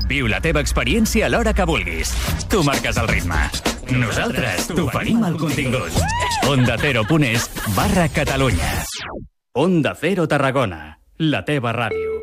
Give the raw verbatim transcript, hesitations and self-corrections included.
Viu la teva experiència a l'hora que vulguis. Tu marques el ritme. Nosaltres t'oferim el contingut. Onda Cero punt es barra Catalunya. Onda Cero Tarragona, la teva ràdio.